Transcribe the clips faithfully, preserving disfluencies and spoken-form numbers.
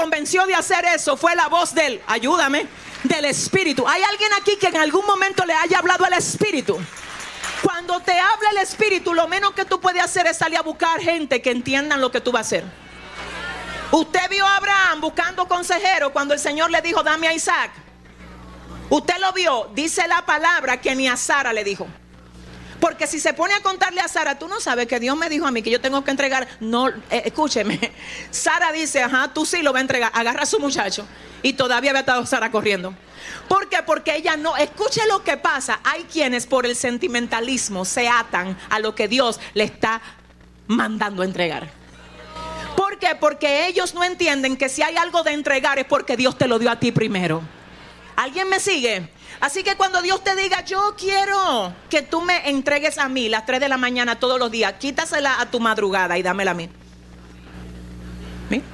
convenció de hacer eso fue la voz del, ayúdame, del Espíritu. ¿Hay alguien aquí que en algún momento le haya hablado al Espíritu? Cuando te habla el Espíritu, lo menos que tú puedes hacer es salir a buscar gente que entiendan lo que tú vas a hacer. Usted vio a Abraham buscando consejero cuando el Señor le dijo, dame a Isaac. Usted lo vio, dice la palabra que ni a Sara le dijo. Porque si se pone a contarle a Sara, tú no sabes que Dios me dijo a mí que yo tengo que entregar. No, eh, escúcheme. Sara dice, ajá, tú sí lo vas a entregar. Agarra a su muchacho. Y todavía había estado Sara corriendo. ¿Por qué? Porque ella no, escuche lo que pasa. Hay quienes por el sentimentalismo se atan a lo que Dios le está mandando a entregar. ¿Por qué? Porque ellos no entienden que si hay algo de entregar es porque Dios te lo dio a ti primero. ¿Alguien me sigue? Así que cuando Dios te diga, yo quiero que tú me entregues a mí las tres de la mañana todos los días, quítasela a tu madrugada y dámela a mí. ¿Sí?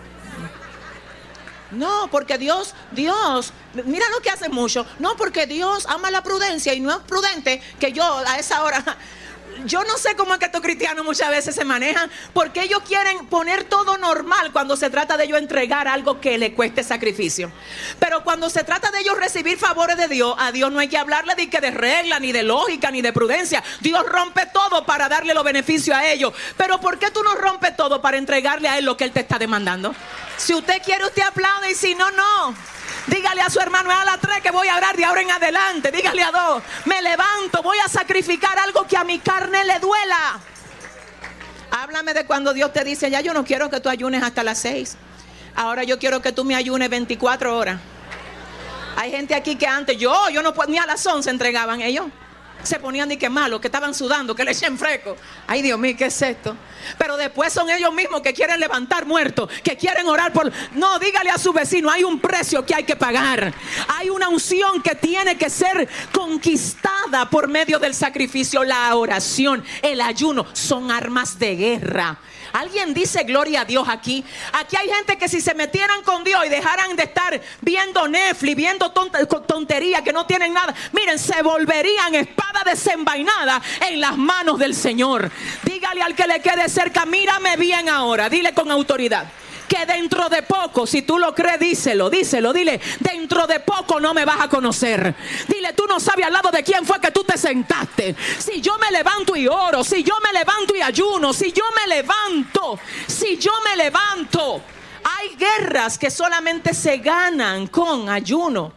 No, porque Dios, Dios, mira lo que hace mucho. No, porque Dios ama la prudencia y no es prudente que yo a esa hora... Yo no sé cómo es que estos cristianos muchas veces se manejan, porque ellos quieren poner todo normal cuando se trata de ellos entregar algo que le cueste sacrificio. Pero cuando se trata de ellos recibir favores de Dios, a Dios no hay que hablarle de, que de regla, ni de lógica, ni de prudencia. Dios rompe todo para darle los beneficios a ellos. Pero ¿por qué tú no rompes todo para entregarle a Él lo que Él te está demandando? Si usted quiere, usted aplaude, y si no, no. Dígale a su hermano, es a las tres que voy a orar de ahora en adelante. Dígale a dos, me levanto, voy a sacrificar algo que a mi carne le duela. Háblame de cuando Dios te dice, ya yo no quiero que tú ayunes hasta las seis. Ahora yo quiero que tú me ayunes veinticuatro horas. Hay gente aquí que antes, yo, yo no puedo, ni a las once entregaban ellos. Se ponían ni que malo, que estaban sudando, que le echen fresco. Ay, Dios mío, ¿qué es esto? Pero después son ellos mismos que quieren levantar muertos, que quieren orar por... No, dígale a su vecino, hay un precio que hay que pagar. Hay una unción que tiene que ser conquistada por medio del sacrificio. La oración, el ayuno, son armas de guerra. ¿Alguien dice gloria a Dios aquí? Aquí hay gente que si se metieran con Dios y dejaran de estar viendo Netflix, viendo tonterías que no tienen nada, miren, se volverían espada desenvainada en las manos del Señor. Dígale al que le quede cerca, mírame bien ahora, dile con autoridad, que dentro de poco, si tú lo crees, díselo, díselo, dile, dentro de poco no me vas a conocer. Dile, tú no sabes al lado de quién fue que tú te sentaste. Si yo me levanto y oro, si yo me levanto y ayuno, si yo me levanto, si yo me levanto. Hay guerras que solamente se ganan con ayuno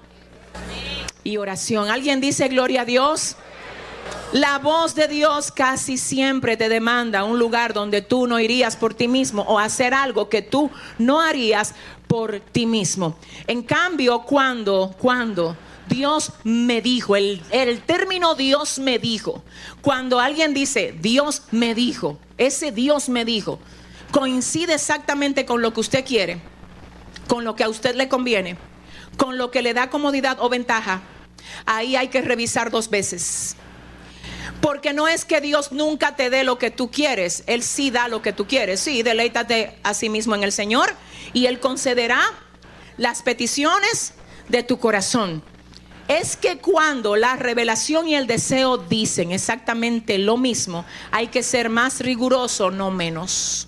y oración. ¿Alguien dice gloria a Dios? La voz de Dios casi siempre te demanda un lugar donde tú no irías por ti mismo, o hacer algo que tú no harías por ti mismo. En cambio, cuando, cuando Dios me dijo, el, el término Dios me dijo, cuando alguien dice Dios me dijo, ese Dios me dijo, coincide exactamente con lo que usted quiere, con lo que a usted le conviene, con lo que le da comodidad o ventaja, ahí hay que revisar dos veces. Porque no es que Dios nunca te dé lo que tú quieres. Él sí da lo que tú quieres. Sí, deleítate a sí mismo en el Señor y Él concederá las peticiones de tu corazón. Es que cuando la revelación y el deseo dicen exactamente lo mismo, hay que ser más riguroso, no menos.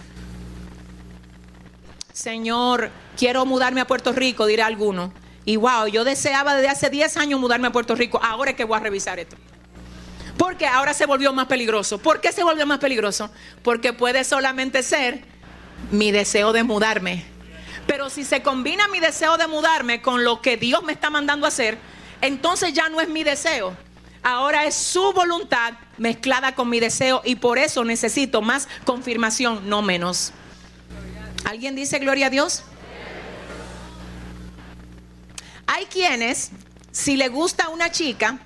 Señor, quiero mudarme a Puerto Rico, dirá alguno. Y wow, yo deseaba desde hace diez años mudarme a Puerto Rico. Ahora es que voy a revisar esto. Porque ahora se volvió más peligroso. ¿Por qué se volvió más peligroso? Porque puede solamente ser mi deseo de mudarme. Pero si se combina mi deseo de mudarme con lo que Dios me está mandando a hacer, entonces ya no es mi deseo. Ahora es su voluntad mezclada con mi deseo, y por eso necesito más confirmación, no menos. ¿Alguien dice gloria a Dios? Hay quienes, si le gusta una chica,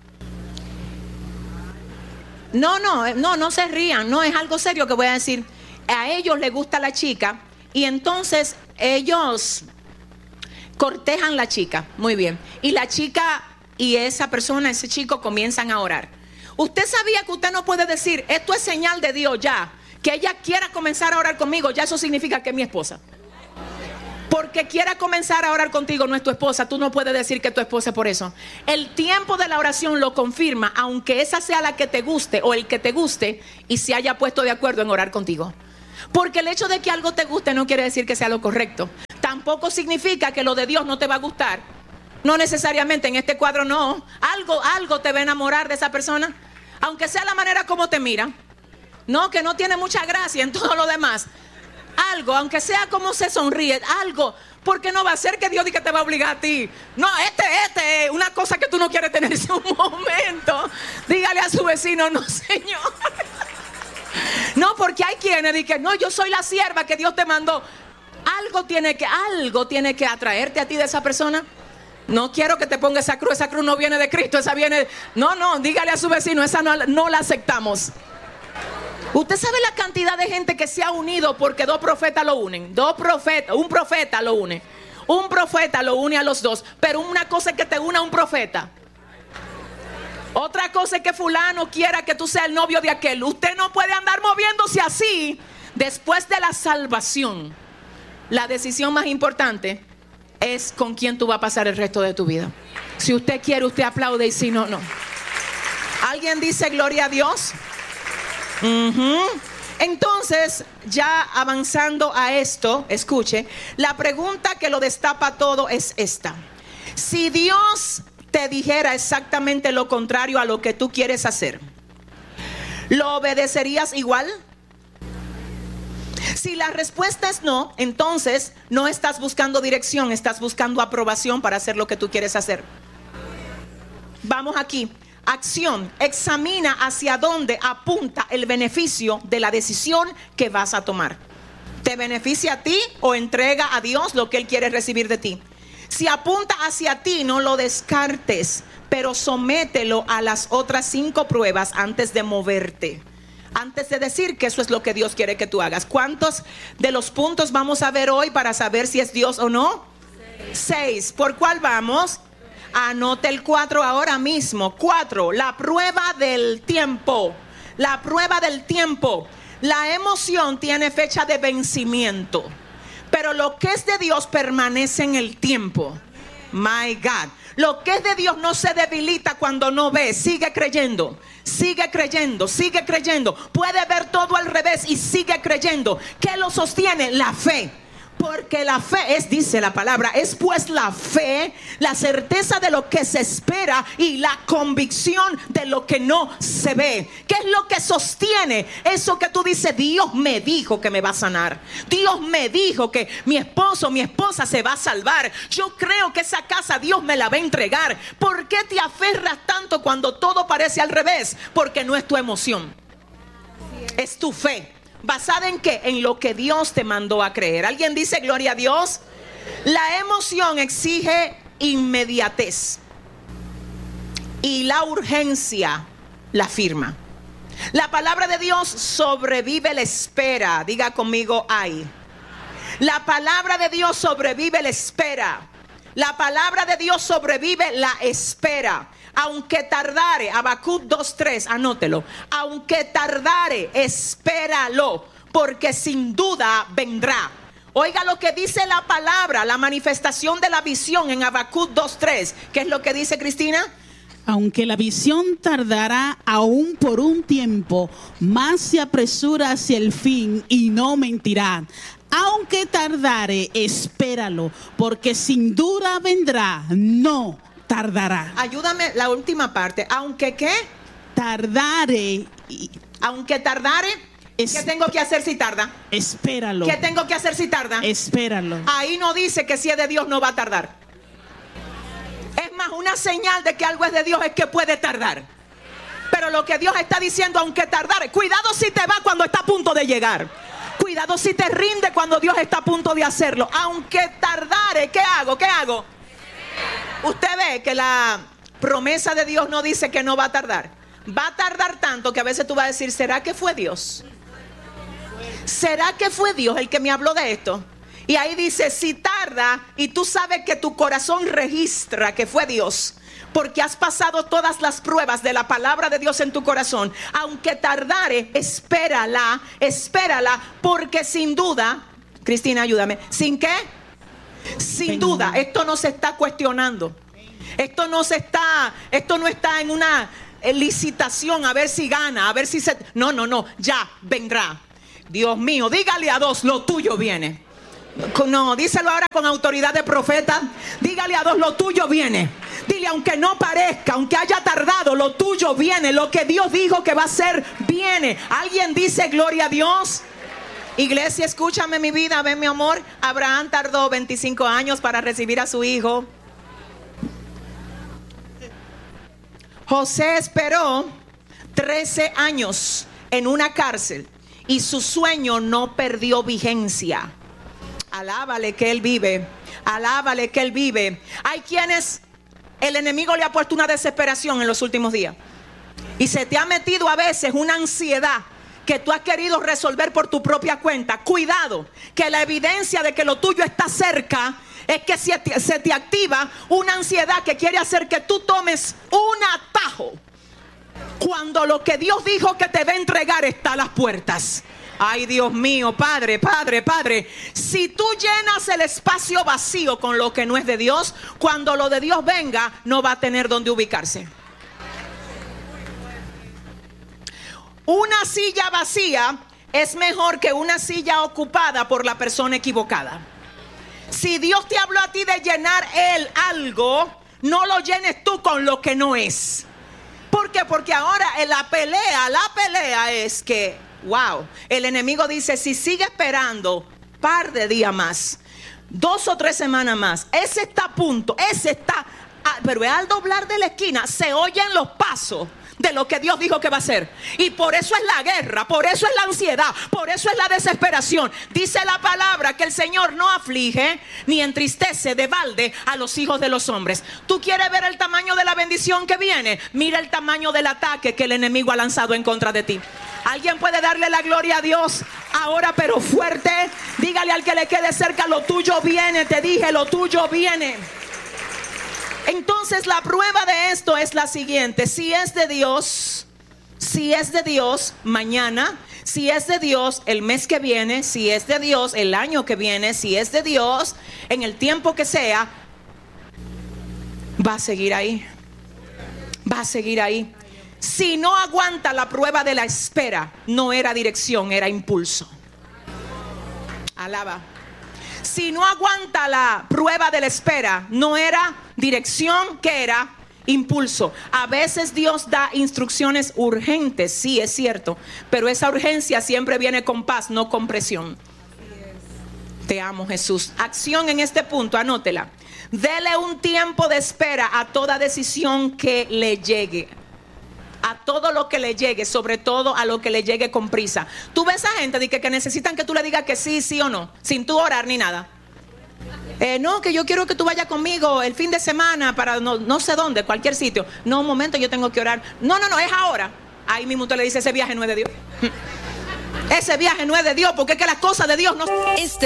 No, no, no, no se rían, no es algo serio que voy a decir. A ellos les gusta la chica y entonces ellos cortejan la chica, muy bien. Y la chica y esa persona, ese chico comienzan a orar. Usted sabía que usted no puede decir, esto es señal de Dios ya, que ella quiera comenzar a orar conmigo, ya eso significa que es mi esposa. Porque quiera comenzar a orar contigo no es tu esposa. Tú no puedes decir que es tu esposa por eso. El tiempo de la oración lo confirma, aunque esa sea la que te guste o el que te guste y se haya puesto de acuerdo en orar contigo. Porque el hecho de que algo te guste no quiere decir que sea lo correcto. tampoco significa que lo de Dios no te va a gustar. No necesariamente, en este cuadro no. Algo, algo te va a enamorar de esa persona, aunque sea la manera como te mira. No, que no tiene mucha gracia en todo lo demás. Algo, aunque sea como se sonríe, algo. Porque no va a ser que Dios diga que te va a obligar a ti. No, este, este, una cosa que tú no quieres tener en un momento. Dígale a su vecino, no, señor. No, porque hay quienes dicen, no, yo soy la sierva que Dios te mandó. Algo tiene que, algo tiene que atraerte a ti de esa persona. No quiero que te ponga esa cruz, esa cruz no viene de Cristo, esa viene... No, no, dígale a su vecino, esa no, no la aceptamos. Usted sabe la cantidad de gente que se ha unido porque dos profetas lo unen. Dos profetas, un profeta lo une. Un profeta lo une a los dos. Pero una cosa es que te una un profeta. Otra cosa es que fulano quiera que tú seas el novio de aquel. Usted no puede andar moviéndose así después de la salvación. La decisión más importante es con quién tú vas a pasar el resto de tu vida. Si usted quiere, usted aplaude, y si no, no. ¿Alguien dice gloria a Dios? Uh-huh. Entonces, ya avanzando a esto, escuche, la pregunta que lo destapa todo es esta: si Dios te dijera exactamente lo contrario a lo que tú quieres hacer, ¿lo obedecerías igual? Si la respuesta es no, entonces no estás buscando dirección, estás buscando aprobación para hacer lo que tú quieres hacer. Vamos aquí. Acción. Examina hacia dónde apunta el beneficio de la decisión que vas a tomar. ¿Te beneficia a ti o entrega a Dios lo que Él quiere recibir de ti? Si apunta hacia ti, no lo descartes, pero somételo a las otras cinco pruebas antes de moverte. Antes de decir que eso es lo que Dios quiere que tú hagas. ¿Cuántos de los puntos vamos a ver hoy para saber si es Dios o no? Seis. Seis. ¿Por cuál vamos? Anote el cuatro ahora mismo. Cuatro. La prueba del tiempo. La prueba del tiempo. La emoción tiene fecha de vencimiento, pero lo que es de Dios permanece en el tiempo. My God. Lo que es de Dios no se debilita cuando no ve. Sigue creyendo, sigue creyendo, sigue creyendo. Puede ver todo al revés y sigue creyendo. ¿Qué lo sostiene? La fe. Porque la fe es, dice la palabra, es pues la fe, la certeza de lo que se espera y la convicción de lo que no se ve. ¿Qué es lo que sostiene eso que tú dices? Dios me dijo que me va a sanar. Dios me dijo que mi esposo, mi esposa se va a salvar. Yo creo que esa casa Dios me la va a entregar. ¿Por qué te aferras tanto cuando todo parece al revés? Porque no es tu emoción, es tu fe. ¿Basada en qué? En lo que Dios te mandó a creer. ¿Alguien dice gloria a Dios? La emoción exige inmediatez y la urgencia la firma. La palabra de Dios sobrevive la espera. Diga conmigo, ay. La palabra de Dios sobrevive la espera. La palabra de Dios sobrevive la espera. Aunque tardare, Habacuc dos tres, anótelo. Aunque tardare, espéralo, porque sin duda vendrá. Oiga lo que dice la palabra, la manifestación de la visión en Habacuc dos tres. ¿Qué es lo que dice, Cristina? Aunque la visión tardará aún por un tiempo, más se apresura hacia el fin y no mentirá. Aunque tardare, espéralo, porque sin duda vendrá, no tardará. Ayúdame la última parte. ¿Aunque qué? Tardare. Aunque tardare. Es, ¿qué tengo que hacer si tarda? Espéralo. ¿Qué tengo que hacer si tarda? Espéralo. Ahí no dice que si es de Dios no va a tardar. Es más, una señal de que algo es de Dios es que puede tardar. Pero lo que Dios está diciendo, aunque tardare, cuidado si te va cuando está a punto de llegar. Cuidado si te rinde cuando Dios está a punto de hacerlo. Aunque tardare, ¿qué hago? ¿Qué hago? Usted ve que la promesa de Dios no dice que no va a tardar. Va a tardar tanto que a veces tú vas a decir, ¿será que fue Dios? ¿Será que fue Dios el que me habló de esto? Y ahí dice, si tarda y tú sabes que tu corazón registra que fue Dios, porque has pasado todas las pruebas de la palabra de Dios en tu corazón, aunque tardare, espérala, espérala, porque sin duda, Cristina, ayúdame, ¿sin qué? Sin duda, esto no se está cuestionando. Esto no se está, esto no está en una licitación a ver si gana, a ver si se... No, no, no, ya vendrá. Dios mío, dígale a dos, lo tuyo viene. No, díselo ahora con autoridad de profeta. Dígale a dos, lo tuyo viene. Dile, aunque no parezca, aunque haya tardado, lo tuyo viene. Lo que Dios dijo que va a ser, viene. ¿Alguien dice gloria a Dios? Iglesia, escúchame mi vida, ven mi amor. Abraham tardó veinticinco años para recibir a su hijo. José esperó trece años en una cárcel y su sueño no perdió vigencia. Alábale que él vive. Alábale que él vive. Hay quienes el enemigo le ha puesto una desesperación en los últimos días. Y se te ha metido a veces una ansiedad que tú has querido resolver por tu propia cuenta. Cuidado, que la evidencia de que lo tuyo está cerca es que se te, se te activa una ansiedad que quiere hacer que tú tomes un atajo cuando lo que Dios dijo que te va a entregar está a las puertas. Ay, Dios mío, Padre, Padre, Padre. Si tú llenas el espacio vacío con lo que no es de Dios, cuando lo de Dios venga, no va a tener donde ubicarse. Una silla vacía es mejor que una silla ocupada por la persona equivocada. Si Dios te habló a ti de llenar Él algo, no lo llenes tú con lo que no es. ¿Por qué? Porque ahora en la pelea, la pelea es que, wow, el enemigo dice, si sigue esperando par de días más, dos o tres semanas más, ese está a punto, ese está, a, pero al doblar de la esquina se oyen los pasos de lo que Dios dijo que va a hacer. Y por eso es la guerra, por eso es la ansiedad, por eso es la desesperación. Dice la palabra que el Señor no aflige ni entristece de balde a los hijos de los hombres. ¿Tú quieres ver el tamaño de la bendición que viene? Mira el tamaño del ataque que el enemigo ha lanzado en contra de ti. ¿Alguien puede darle la gloria a Dios ahora, pero fuerte? Dígale al que le quede cerca, lo tuyo viene. Te dije, lo tuyo viene. Entonces la prueba de esto es la siguiente: si es de Dios, si es de Dios mañana, si es de Dios el mes que viene, si es de Dios el año que viene, si es de Dios en el tiempo que sea, va a seguir ahí, va a seguir ahí. Si no aguanta la prueba de la espera, no era dirección, era impulso. Alaba. Si no aguanta la prueba de la espera, no era dirección, que era impulso. A veces Dios da instrucciones urgentes, sí, es cierto, pero esa urgencia siempre viene con paz, no con presión. Te amo, Jesús. Acción en este punto, anótela. Dele un tiempo de espera a toda decisión que le llegue. A todo lo que le llegue, sobre todo a lo que le llegue con prisa. Tú ves a gente de que, que necesitan que tú le digas que sí, sí o no, sin tú orar ni nada. Eh, no, que yo quiero que tú vayas conmigo el fin de semana para no, no sé dónde, cualquier sitio. No, un momento, yo tengo que orar. No, no, no, es ahora. Ahí mismo usted le dice, ese viaje no es de Dios. Ese viaje no es de Dios, porque es que las cosas de Dios no... Este